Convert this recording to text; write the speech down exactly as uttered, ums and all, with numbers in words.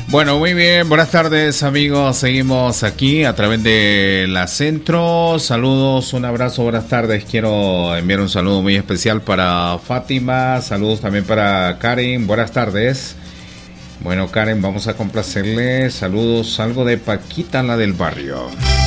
Bueno, muy bien, buenas tardes amigos, seguimos aquí a través de la Centro. Saludos, un abrazo, buenas tardes. Quiero enviar un saludo muy especial para Fátima, saludos también para Karen, buenas tardes. Bueno, Karen, vamos a complacerle, saludos, algo de Paquita, la del barrio.